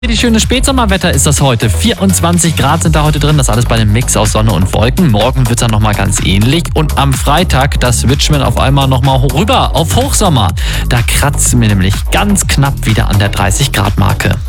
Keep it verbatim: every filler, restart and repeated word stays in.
Die schöne Spätsommerwetter ist das heute. vierundzwanzig Grad sind da heute drin. Das alles bei einem Mix aus Sonne und Wolken. Morgen wird es dann nochmal ganz ähnlich. Und am Freitag, da switchen wir auf einmal nochmal rüber auf Hochsommer. Da kratzen wir nämlich ganz knapp wieder an der dreißig Grad Marke.